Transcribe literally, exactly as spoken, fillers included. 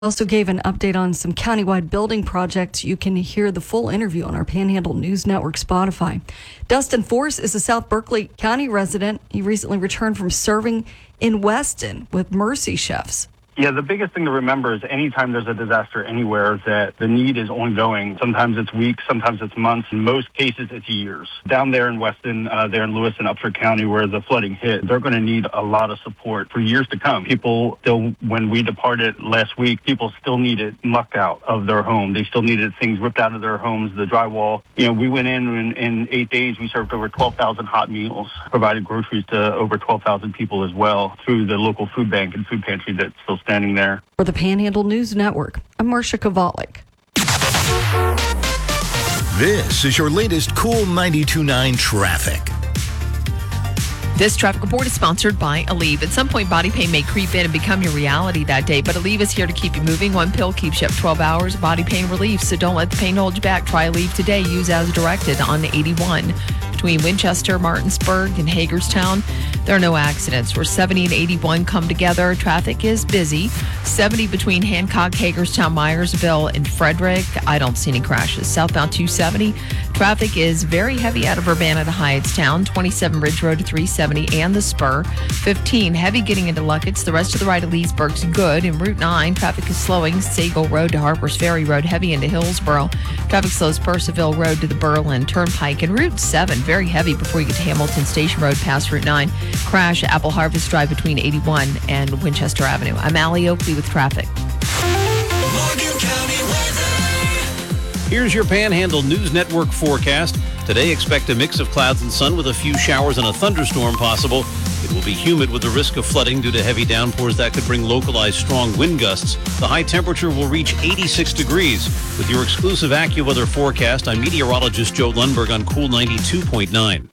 Also gave an update on some countywide building projects. You can hear the full interview on our Panhandle News Network Spotify. Dustin Force is a South Berkeley County resident. He recently returned from serving in Weston with Mercy Chefs. Yeah, the biggest thing to remember is anytime there's a disaster anywhere that the need is ongoing. Sometimes it's weeks, sometimes it's months. In most cases, it's years. Down there in Weston, uh, there in Lewis and Upshur County where the flooding hit, they're going to need a lot of support for years to come. People still, when we departed last week, people still needed muck out of their home. They still needed things ripped out of their homes, the drywall. You know, we went in and in eight days, we served over twelve thousand hot meals, provided groceries to over twelve thousand people as well through the local food bank and food pantry that's still standing there. For the Panhandle News Network, I'm Marcia Kovalik. This is your latest Cool ninety-two point nine traffic. This traffic report is sponsored by Aleve. At some point, body pain may creep in and become your reality that day, but Aleve is here to keep you moving. One pill keeps you up twelve hours, body pain relief, so don't let the pain hold you back. Try Aleve today. Use as directed on eighty-one. Between Winchester, Martinsburg, and Hagerstown, there are no accidents. Where seventy and eighty-one come together, traffic is busy. seventy between Hancock, Hagerstown, Myersville, and Frederick. I don't see any crashes. Southbound two seventy, traffic is very heavy out of Urbana to Hyattstown. twenty-seven Ridge Road to three seventy and the Spur. fifteen heavy getting into Luckett's. The rest of the right of Leesburg's good. In Route nine, traffic is slowing. Sago Road to Harper's Ferry Road, heavy into Hillsboro. Traffic slows Percival Road to the Berlin Turnpike. And Route seven, very heavy before you get to Hamilton Station Road past Route nine. Crash Apple Harvest Drive between eighty-one and Winchester Avenue. I'm Allie Oakley with traffic. Morgan County weather. Here's your Panhandle News Network forecast. Today, expect a mix of clouds and sun with a few showers and a thunderstorm possible. It will be humid with the risk of flooding due to heavy downpours that could bring localized strong wind gusts. The high temperature will reach eighty-six degrees. With your exclusive AccuWeather forecast, I'm meteorologist Joe Lundberg on Cool ninety-two point nine.